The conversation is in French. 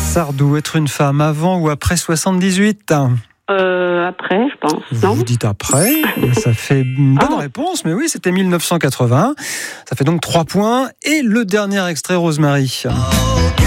Sardou, être une femme avant ou après 78? Après, je pense. Non, Vous dites après, ça fait une bonne réponse, mais oui, c'était 1980. Ça fait donc 3 points. Et le dernier extrait, Rosemary.